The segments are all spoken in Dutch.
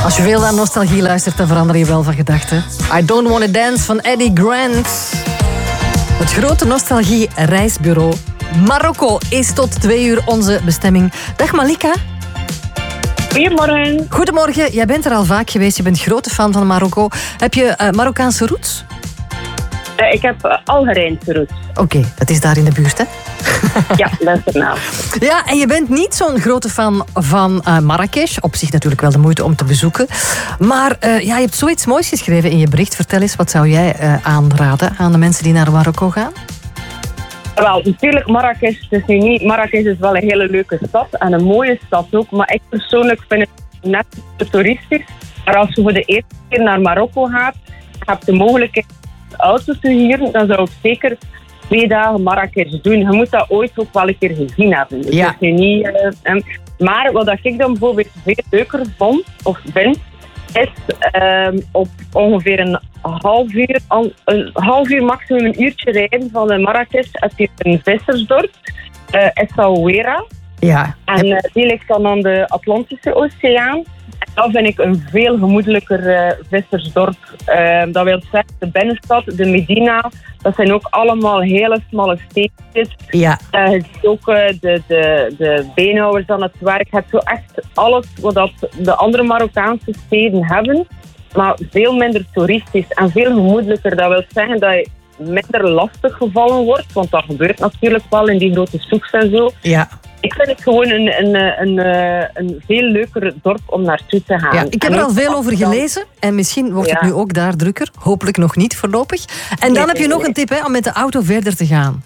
Als je veel naar nostalgie luistert, dan verander je wel van gedachten. I Don't Wanna Dance van Eddie Grant. Het grote nostalgie-reisbureau Marokko is tot 2 uur onze bestemming. Dag Malika. Goedemorgen. Goedemorgen, jij bent er al vaak geweest. Je bent grote fan van Marokko. Heb je Marokkaanse roots? Ik heb Algerijnse roots. Oké, dat is daar in de buurt, hè? Ja, dat is ernaast. Ja, en je bent niet zo'n grote fan van Marrakesh. Op zich natuurlijk wel de moeite om te bezoeken. Maar je hebt zoiets moois geschreven in je bericht. Vertel eens, wat zou jij aanraden aan de mensen die naar Marokko gaan? Wel, natuurlijk Marrakesh. Dus niet, Marrakesh is wel een hele leuke stad. En een mooie stad ook. Maar ik persoonlijk vind het net te toeristisch. Maar als je voor de eerste keer naar Marokko gaat, heb je de mogelijkheid auto te huren, dan zou ik zeker 2 dagen Marrakesh doen. Je moet dat ooit ook wel een keer gezien hebben. Dus ja. Maar wat ik dan bijvoorbeeld veel leuker vond, of vind, is op ongeveer een half uur, maximum een uurtje rijden van Marrakesh heb je een vissersdorp, Essaouira. Ja. En die ligt dan aan de Atlantische Oceaan. En dat vind ik een veel gemoedelijker vissersdorp. Dat wil zeggen, de binnenstad, de Medina, dat zijn ook allemaal hele smalle steentjes. Ja. Je ziet ook de beenhouwers aan het werk. Je hebt zo echt alles wat de andere Marokkaanse steden hebben, maar veel minder toeristisch en veel gemoedelijker. Dat wil zeggen dat je minder lastig gevallen wordt, want dat gebeurt natuurlijk wel in die grote soeks en zo. Ja. Ik vind het gewoon een veel leuker dorp om naartoe te gaan. Ja, ik heb er al veel over gelezen en misschien wordt het nu ook daar drukker. Hopelijk nog niet voorlopig. En dan heb je nog een tip om met de auto verder te gaan.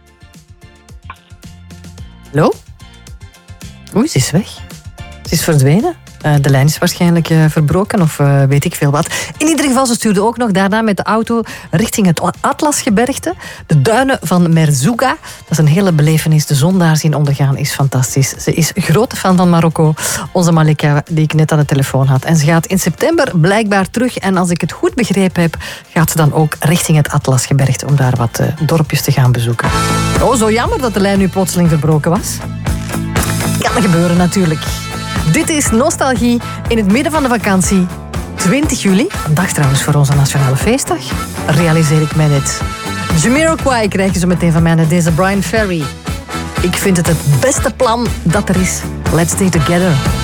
Hallo? Oei, ze is weg. Ze is verdwenen. De lijn is waarschijnlijk verbroken of weet ik veel wat. In ieder geval, ze stuurde ook nog daarna met de auto richting het Atlasgebergte. De duinen van Merzouga. Dat is een hele belevenis. De zon daar zien ondergaan is fantastisch. Ze is grote fan van Marokko. Onze Malika, die ik net aan de telefoon had. En ze gaat in september blijkbaar terug. En als ik het goed begrepen heb, gaat ze dan ook richting het Atlasgebergte om daar wat dorpjes te gaan bezoeken. Oh, zo jammer dat de lijn nu plotseling verbroken was. Kan gebeuren natuurlijk. Dit is Nostalgie in het midden van de vakantie. 20 juli, een dag trouwens voor onze nationale feestdag, realiseer ik mij net. Jamiroquai krijg je zo meteen van mij naar deze Brian Ferry. Ik vind het beste plan dat er is. Let's stay together.